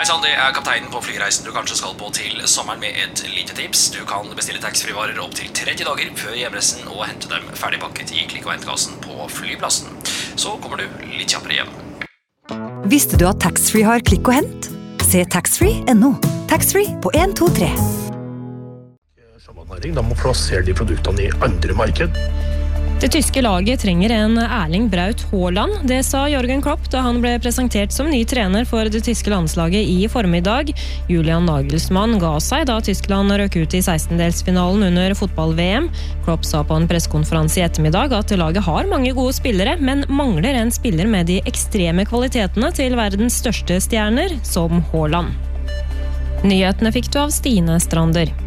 Hei sann, det kapteinen på flyreisen du kanskje skal på til sommeren med et lite tips. Du kan bestille taxfree-varer opp til 30 dager før hjemreisen og hente dem ferdigpakket i klikk- og hentekassen på flyplassen. Så kommer du litt kjappere hjem. Visste du at taxfree har klikk og hent? Se taxfree.no. Taxfree på 1, 2, 3. Da må plassere de produktene i andre marked. Det tyske laget trenger en Erling Braut Haaland. Det sa Jürgen Klopp da han ble presentert som ny trener for det tyske landslaget i formiddag. Julian Nagelsmann ga seg da Tyskland røk ut i 16-delsfinalen under fotball-VM. Klopp sa på en pressekonferanse i ettermiddag at laget har mange gode spillere, men mangler en spiller med de ekstreme kvalitetene til verdens største stjerner, som Haaland. Nyhetene fikk du av Stine Strander.